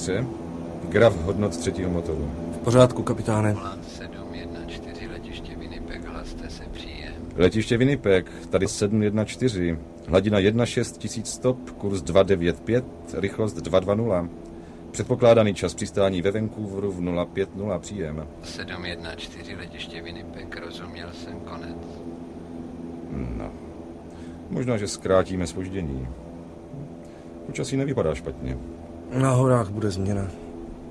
Petře. Graf hodnot třetího motoru. V pořádku, kapitáne. 714, letiště Winnipeg, hlaste se příjem. Letiště Winnipeg, tady 714. Hladina 16000 stop, kurz 295, rychlost 220. Předpokládaný čas přistání ve Vancouveru v 050 příjem. 714, letiště Winnipeg, rozuměl jsem, konec. No, možná, že zkrátíme zpoždění. Počasí nevypadá špatně. Na horách bude změna.